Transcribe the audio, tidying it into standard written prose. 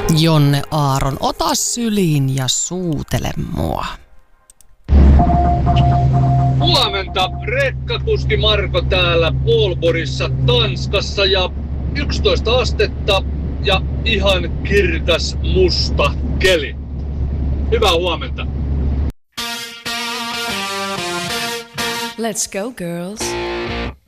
Jonne Aaron, ota syliin ja suutele mua. Huomenta, rekkakuski Marko täällä Aalborgissa Tanskassa ja 11 astetta ja ihan kirkas musta keli. Hyvää huomenta. Let's go, girls.